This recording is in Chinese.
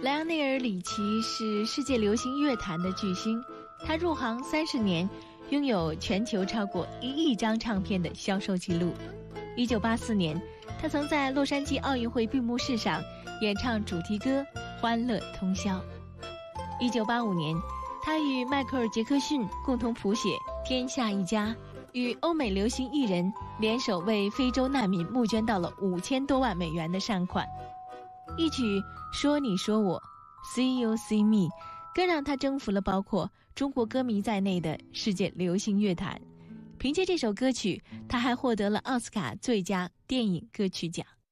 莱昂内尔·里奇是世界流行乐坛的巨星，他入行30年，拥有全球超过1亿张唱片的销售记录。1984年，他曾在洛杉矶奥运会闭幕式上演唱主题歌《欢乐通宵》。1985年，他与迈克尔·杰克逊共同谱写《天下一家》，与欧美流行艺人联手为非洲难民募捐到了5000多万美元的善款。一曲《说你说我》See You See Me 更让他征服了包括中国歌迷在内的世界流行乐坛。凭借这首歌曲，他还获得了奥斯卡最佳电影歌曲奖。